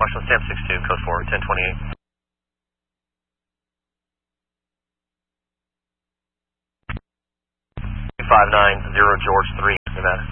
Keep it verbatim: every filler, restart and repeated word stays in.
Washington Stamp six two, code four, ten twenty-eight. five nine zero George three, Nevada.